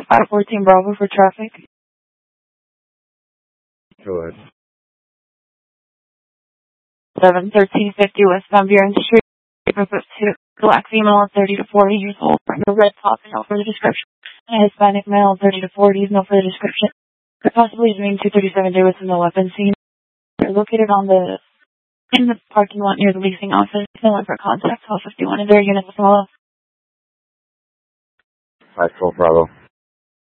514 Bravo for traffic. Go ahead. 71350 West Van Buren Street. Group of 2. Black female, 30 to 40 years old. No red top, no further description. A Hispanic male, 30 to 40, no further description. Could possibly doing 237 Davis in the weapon scene. They're located in the parking lot near the leasing office. No one for contact. 1251 in their unit. 512 Bravo.